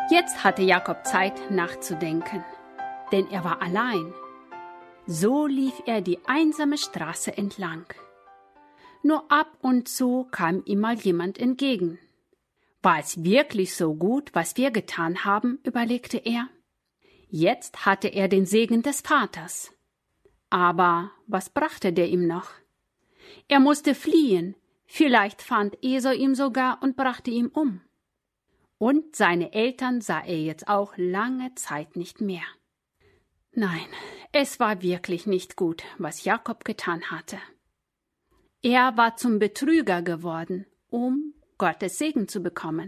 Jetzt hatte Jakob Zeit nachzudenken, denn er war allein. So lief er die einsame Straße entlang. Nur ab und zu kam ihm mal jemand entgegen. War es wirklich so gut, was wir getan haben, überlegte er. Jetzt hatte er den Segen des Vaters. Aber was brachte der ihm noch? Er musste fliehen. Vielleicht fand Esau ihn sogar und brachte ihn um. Und seine Eltern sah er jetzt auch lange Zeit nicht mehr. Nein, es war wirklich nicht gut, was Jakob getan hatte. Er war zum Betrüger geworden, um Gottes Segen zu bekommen.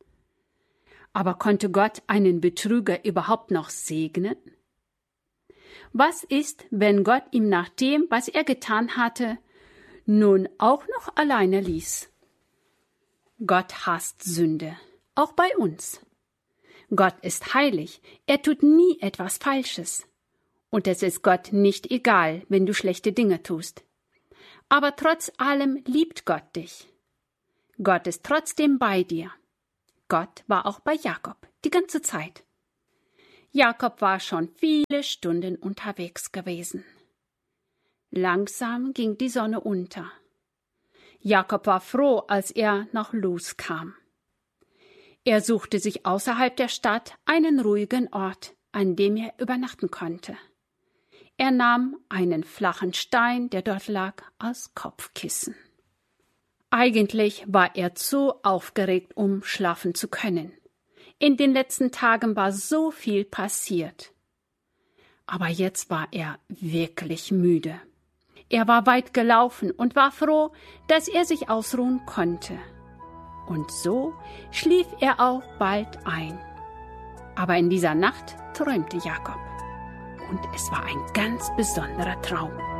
Aber konnte Gott einen Betrüger überhaupt noch segnen? Was ist, wenn Gott ihm nach dem, was er getan hatte, nun auch noch alleine ließ? Gott hasst Sünde, auch bei uns. Gott ist heilig, er tut nie etwas Falsches. Und es ist Gott nicht egal, wenn du schlechte Dinge tust. Aber trotz allem liebt Gott dich. Gott ist trotzdem bei dir. Gott war auch bei Jakob, die ganze Zeit. Jakob war schon viele Stunden unterwegs gewesen. Langsam ging die Sonne unter. Jakob war froh, als er nach Luz kam. Er suchte sich außerhalb der Stadt einen ruhigen Ort, an dem er übernachten konnte. Er nahm einen flachen Stein, der dort lag, als Kopfkissen. Eigentlich war er zu aufgeregt, um schlafen zu können. In den letzten Tagen war so viel passiert. Aber jetzt war er wirklich müde. Er war weit gelaufen und war froh, dass er sich ausruhen konnte. Und so schlief er auch bald ein. Aber in dieser Nacht träumte Jakob. Und es war ein ganz besonderer Traum.